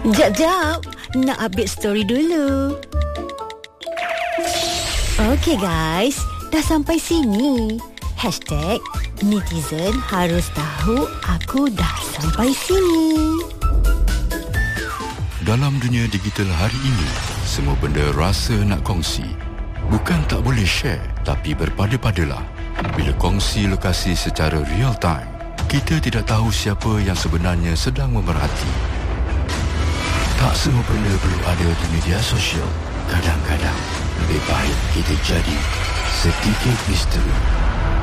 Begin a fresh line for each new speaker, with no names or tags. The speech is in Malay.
Jap, nak update story dulu. Okay guys, dah sampai sini. #netizen harus tahu aku dah sampai sini.
Dalam dunia digital hari ini, semua benda rasa nak kongsi. Bukan tak boleh share, tapi berpada-padalah. Bila kongsi lokasi secara real time, kita tidak tahu siapa yang sebenarnya sedang memerhati. Tak semua benda perlu ada di media sosial. Kadang-kadang lebih baik kita jadi sedikit misteri.